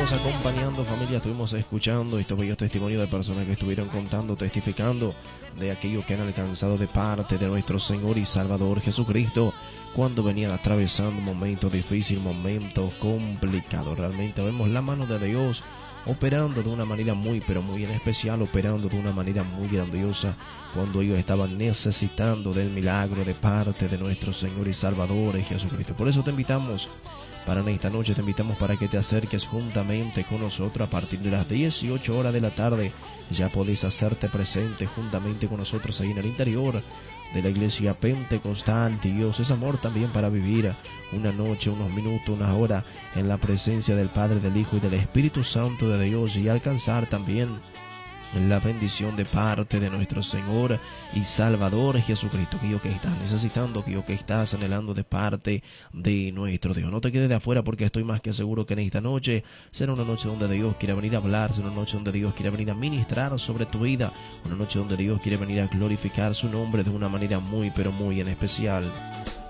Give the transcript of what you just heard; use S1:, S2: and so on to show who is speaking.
S1: estuvimos acompañando, familia, estuvimos escuchando estos bellos testimonios de personas que estuvieron contando, testificando de aquello que han alcanzado de parte de nuestro Señor y Salvador Jesucristo cuando venían atravesando momentos difíciles, momentos complicados. Realmente vemos la mano de Dios operando de una manera muy, pero muy en especial, operando de una manera muy grandiosa cuando ellos estaban necesitando del milagro de parte de nuestro Señor y Salvador Jesucristo. Por eso te invitamos para esta noche, te invitamos para que te acerques juntamente con nosotros a partir de las 18 horas de la tarde. Ya podéis hacerte presente juntamente con nosotros ahí en el interior de la iglesia pentecostal. Dios es amor también para vivir una noche, unos minutos, una hora en la presencia del Padre, del Hijo y del Espíritu Santo de Dios y alcanzar también la bendición de parte de nuestro Señor y Salvador Jesucristo, aquello que estás necesitando, aquello que estás anhelando de parte de nuestro Dios. No te quedes de afuera, porque estoy más que seguro que en esta noche será una noche donde Dios quiere venir a hablar, será una noche donde Dios quiere venir a ministrar sobre tu vida, una noche donde Dios quiere venir a glorificar su nombre de una manera muy, pero muy en especial.